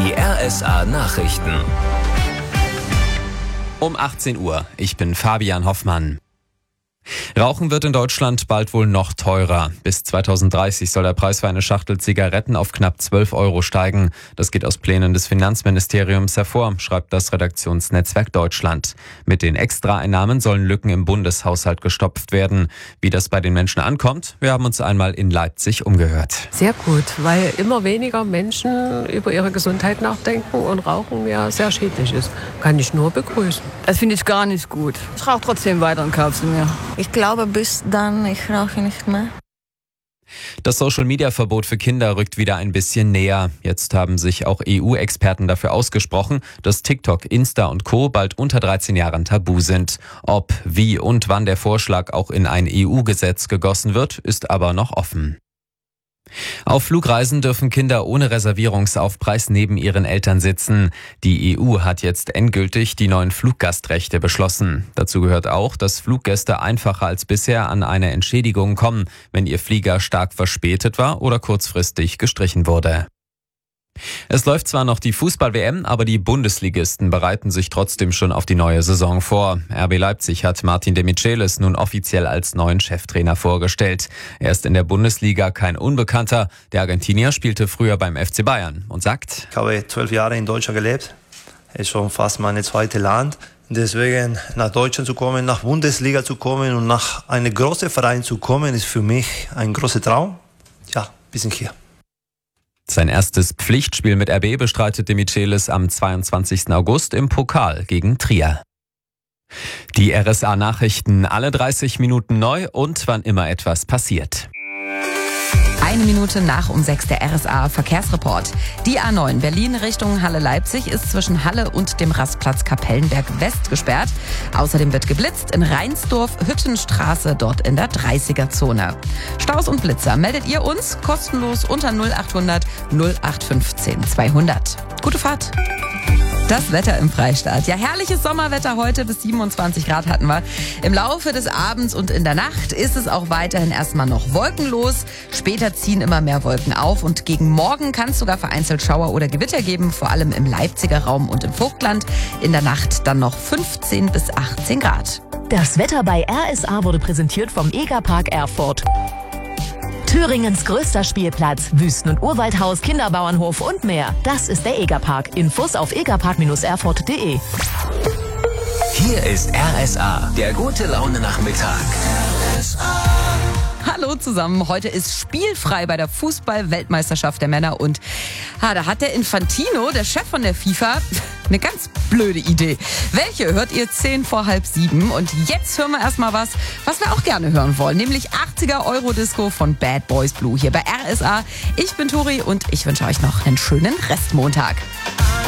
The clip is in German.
Die RSA Nachrichten. Um 18 Uhr. Ich bin Fabian Hoffmann. Rauchen wird in Deutschland bald wohl noch teurer. Bis 2030 soll der Preis für eine Schachtel Zigaretten auf knapp 12 € steigen. Das geht aus Plänen des Finanzministeriums hervor, schreibt das Redaktionsnetzwerk Deutschland. Mit den Extraeinnahmen sollen Lücken im Bundeshaushalt gestopft werden. Wie das bei den Menschen ankommt, wir haben uns einmal in Leipzig umgehört. Sehr gut, weil immer weniger Menschen über ihre Gesundheit nachdenken und Rauchen ja sehr schädlich ist. Kann ich nur begrüßen. Das finde ich gar nicht gut. Ich rauche trotzdem weiter und kaufe sie mir. Ich glaube, bis dann, ich rauche nicht mehr. Das Social-Media-Verbot für Kinder rückt wieder ein bisschen näher. Jetzt haben sich auch EU-Experten dafür ausgesprochen, dass TikTok, Insta und Co. bald unter 13 Jahren tabu sind. Ob, wie und wann der Vorschlag auch in ein EU-Gesetz gegossen wird, ist aber noch offen. Auf Flugreisen dürfen Kinder ohne Reservierungsaufpreis neben ihren Eltern sitzen. Die EU hat jetzt endgültig die neuen Fluggastrechte beschlossen. Dazu gehört auch, dass Fluggäste einfacher als bisher an eine Entschädigung kommen, wenn ihr Flieger stark verspätet war oder kurzfristig gestrichen wurde. Es läuft zwar noch die Fußball-WM, aber die Bundesligisten bereiten sich trotzdem schon auf die neue Saison vor. RB Leipzig hat Martin de Michelis nun offiziell als neuen Cheftrainer vorgestellt. Er ist in der Bundesliga kein Unbekannter. Der Argentinier spielte früher beim FC Bayern und sagt: Ich habe 12 Jahre in Deutschland gelebt. Es ist schon fast mein zweites Land. Deswegen nach Deutschland zu kommen, nach Bundesliga zu kommen und nach einem großen Verein zu kommen, ist für mich ein großer Traum. Ja, wir sind hier. Sein erstes Pflichtspiel mit RB bestreitet de Michelis am 22. August im Pokal gegen Trier. Die RSA-Nachrichten alle 30 Minuten neu und wann immer etwas passiert. 1 Minute nach um 6 der RSA-Verkehrsreport. Die A9 Berlin Richtung Halle-Leipzig ist zwischen Halle und dem Rastplatz Kapellenberg West gesperrt. Außerdem wird geblitzt in Reinsdorf, Hüttenstraße, dort in der 30er-Zone. Staus und Blitzer meldet ihr uns kostenlos unter 0800 0815 200. Gute Fahrt! Das Wetter im Freistaat. Ja, herrliches Sommerwetter heute, bis 27 Grad hatten wir. Im Laufe des Abends und in der Nacht ist es auch weiterhin erstmal noch wolkenlos. Später ziehen immer mehr Wolken auf und gegen Morgen kann es sogar vereinzelt Schauer oder Gewitter geben, vor allem im Leipziger Raum und im Vogtland. In der Nacht dann noch 15 bis 18 Grad. Das Wetter bei RSA wurde präsentiert vom Egerpark Erfurt. Thüringens größter Spielplatz, Wüsten- und Urwaldhaus, Kinderbauernhof und mehr. Das ist der Egerpark. Infos auf egerpark-erfurt.de. Hier ist RSA, der gute Laune-Nachmittag. RSA. Hallo zusammen, heute ist spielfrei bei der Fußball-Weltmeisterschaft der Männer und da hat der Infantino, der Chef von der FIFA, eine ganz blöde Idee. Welche hört ihr 10 vor halb 7? Und jetzt hören wir erstmal was wir auch gerne hören wollen, nämlich 80er Eurodisco von Bad Boys Blue hier bei RSA. Ich bin Tori und ich wünsche euch noch einen schönen Restmontag.